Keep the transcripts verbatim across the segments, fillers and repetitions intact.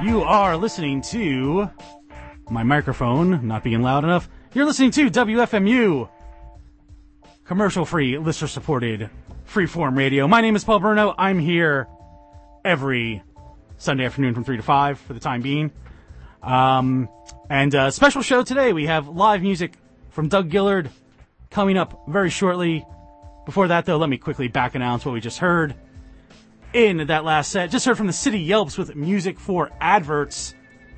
You are listening to my microphone not being loud enough. You're listening to W F M U, commercial-free, listener-supported, freeform radio. My name is Paul Bruno. I'm here every Sunday afternoon from three to five for the time being. Um, and a special show today. We have live music from Doug Gillard coming up very shortly. Before that, though, let me quickly back announce what we just heard in that last set. Just heard from the City Yelps with music for adverts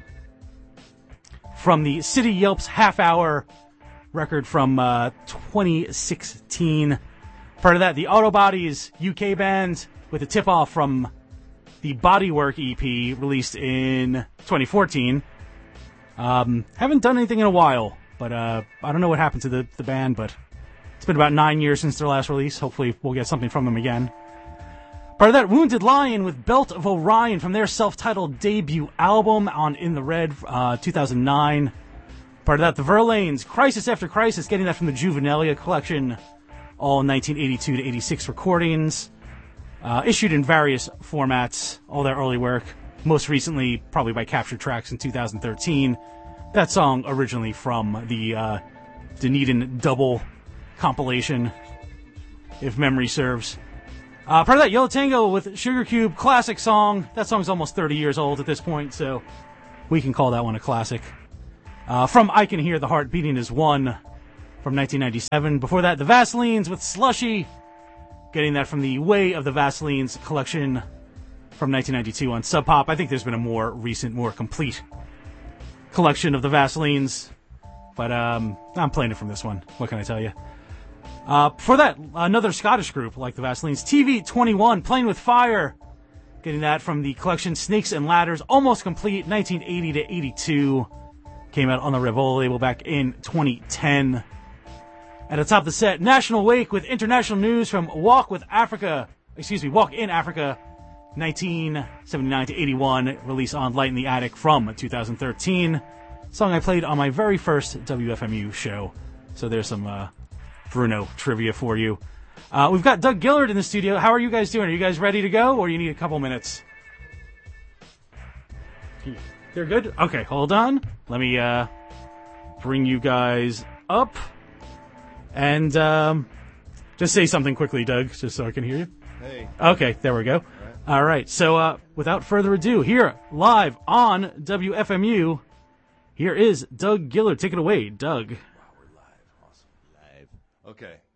from the City Yelps half-hour record from uh, twenty sixteen. Part of that, the Autobodies U K band with a tip-off from the Bodywork E P released in twenty fourteen. Um, haven't done anything in a while, but uh, I don't know what happened to the, the band, but it's been about nine years since their last release. Hopefully we'll get something from them again. Part of that, Wounded Lion with Belt of Orion from their self-titled debut album on In the Red, uh, two thousand nine. Part of that, the Verlaines, Crisis After Crisis, getting that from the Juvenilia collection, all nineteen eighty-two to eighty-six recordings, uh, issued in various formats, all their early work, most recently probably by Capture Tracks in two thousand thirteen. That song originally from the uh, Dunedin double compilation, if memory serves. Uh, part of that, Yellow Tango with Sugar Cube, classic song. That song's almost thirty years old at this point, so we can call that one a classic. Uh, from I Can Hear the Heart Beating As One from nineteen ninety-seven. Before that, the Vaselines with Slushy, getting that from the Way of the Vaselines collection from nineteen ninety-two on Sub Pop. I think there's been a more recent, more complete collection of the Vaselines, but um, I'm playing it from this one. What can I tell you? Uh, for that, another Scottish group like the Vaselines, T V twenty-one, Playing with Fire, getting that from the collection Snakes and Ladders, almost complete, nineteen eighty to eighty-two, came out on the Revola label back in twenty ten. At the top of the set, National Wake with international news from Walk with Africa, excuse me, Walk in Africa, nineteen seventy-nine to eighty-one, release on Light in the Attic from two thousand thirteen, song I played on my very first W F M U show. So there's some uh, Bruno trivia for you. Uh, we've got Doug Gillard in the studio. How are you guys doing? Are you guys ready to go, or do you need a couple minutes? They're good? Okay, hold on. Let me uh, bring you guys up. And um, just say something quickly, Doug, just so I can hear you. Hey. Okay, there we go. All right, All right. So uh, without further ado, here, live on W F M U, here is Doug Gillard. Take it away, Doug. Wow, we're live. Awesome. Live. Okay.